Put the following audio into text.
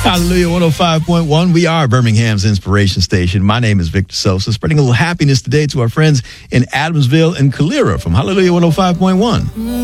Hallelujah 105.1. We are Birmingham's inspiration station. My name is Victor Sosa, spreading a little happiness today to our friends in Adamsville and Calera from Hallelujah 105.1.